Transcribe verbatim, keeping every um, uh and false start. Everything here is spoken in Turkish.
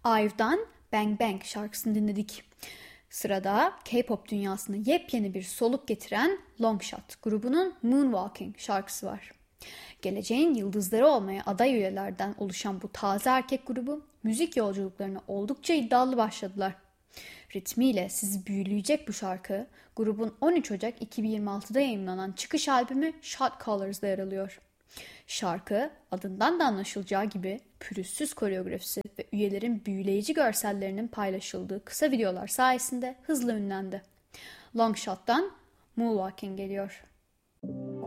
IVE'dan Bang Bang şarkısını dinledik. Sırada K-pop dünyasına yepyeni bir soluk getiren Longshot grubunun Moonwalking şarkısı var. Geleceğin yıldızları olmaya aday üyelerden oluşan bu taze erkek grubu müzik yolculuklarına oldukça iddialı başladılar. Ritmiyle sizi büyüleyecek bu şarkı grubun on üç Ocak iki bin yirmi altıda yayınlanan çıkış albümü Shot Callers'da yer alıyor. Şarkı adından da anlaşılacağı gibi pürüzsüz koreografisi ve üyelerin büyüleyici görsellerinin paylaşıldığı kısa videolar sayesinde hızla ünlendi. Longshot'tan Moonwalking geliyor.